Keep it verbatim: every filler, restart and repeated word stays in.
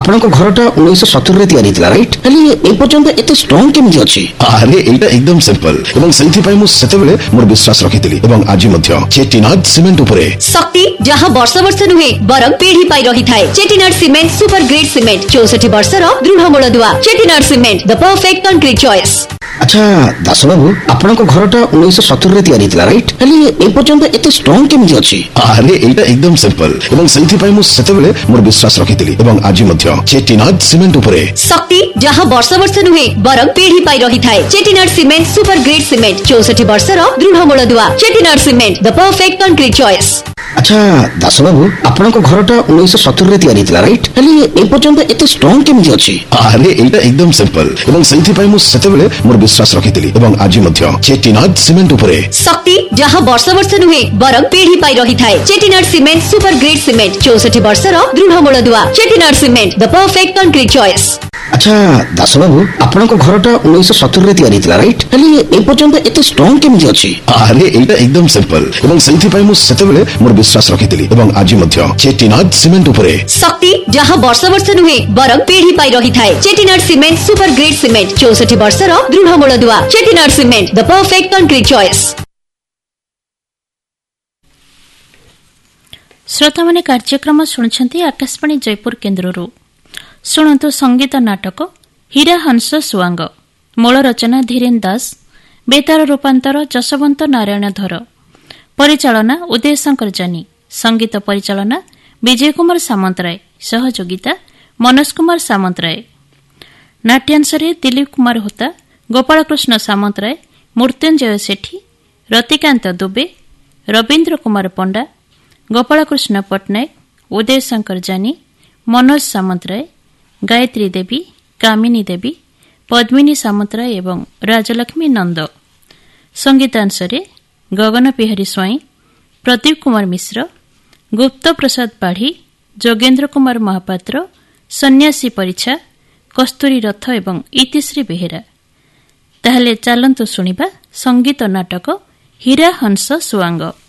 आपणक घरटा उन्नीस सत्तर रे तैयारी थिला राइट खाली ए पर्यंत एते स्ट्रांग केमि अछि? अरे एटा एकदम सिंपल एवं सही पई मु सेतेबेले मोर विश्वास रखिथिली एवं आज मध्य चेटीनाद सीमेंट उपरे शक्ति जहां वर्ष वर्ष नुहे बरम पीढ़ी पाई रही थाए। Chettinad cement super grade cement चौसठ वर्षर दृढ़ मूलदुआ। Chettinad cement the perfect concrete choice. अच्छा दास बाबू आपणक घरटा उन्नीस सत्तर रे तैयारी थिला राइट खाली ए पर्यंत एते स्ट्रांग केमि अछि? अरे एटा एकदम सिंपल एवं सही पई मु सेतेबेले मोर विश्वास रखिथिली एवं आज मध्य चेटीनाद सीमेंट उपरे शक्ति जहां वर्ष वर्ष नुहे बरम पीढ़ी पाई रही थाए। Chettinad cement super grade cement चौसठ वर्षर दृढ़ मूलदुआ। Chettinad cement the perfect concrete choice. अच्छा दास बाबू आपणक घरटा उन्नीस सत्तर रे तैयारी थिला राइट खाली ए पर्यंत एते स्ट्रांग केमि अछि? अरे एटा एकदम सिंपल एवं सही पई मु सेतेबेले मोर विश्वास रखिथिली एवं आज मध्य चेटीनाद सीमेंट उपरे शक्ति जहां वर्ष वर्ष नुहे बरम पीढ़ी पाई रही थाए। Chettinad cement super grade cement चौसठ वर्षर दृढ़ मूलदुआ। Chettinad cement the perfect concrete choice. अच्छा दास बाबू आपणक घरटा उन्नीस सत्तर रे तैयारी थिला राइट खाली ए पर्यंत एते स्ट्रांग केमि अछि? अरे एटा एकदम सिंपल एवं सही पई मु सेतेबेले मोर विश्वास रखिथिली एवं आज मध्य चेटीनाद सीमेंट उपरे शक्ति जहां वर्ष वर्ष नुहे बरम पीढ़ी पाई रही थाए। Chettinad cement super grade cement चौसठ वर्षर दृढ़ मूलदुआ। Chettinad cement the perfect concrete choice. श्रोता माने कार्यक्रम शुणुछंती आकाशवाणी जयपुर केन्द्ररू। शुणु संगीत नाटक हीरा हंस सुआंग। मूल रचना धीरेन दास। बेतार रूपांतर जसवंत नारायण धर। परिचालना उदय शंकर जानी। संगीत परिचालना विजय कुमार सामंतराय। सहयोगिता मनोज कुमार सामंतराय। नाट्यांशरे दिलीप कुमार होता, गोपालकृष्ण सामंतराय, मृत्युंजय सेठी, रतिकांत दुबे, रवीन्द्र कुमार पंडा, गोपालकृष्ण पट्टनायक, उदय शंकर जानी, मनोज सामंतराय, गायत्री देवी, कामिनी देवी, पद्मिनी सामंतराय एवं राजलक्ष्मी नंद। संगीतांशरे गगन बिहारी स्वाई, प्रदीप कुमार मिश्र, गुप्त प्रसाद पाढ़ी, जोगेन्द्र कुमार महापात्र, सन्यासी परीक्षा, कस्तूरी रथ एवं इतिश्री बेहेरा। ताहले चलंतु सुनिबा संगीत नाटक हीरा हंस सुआंग।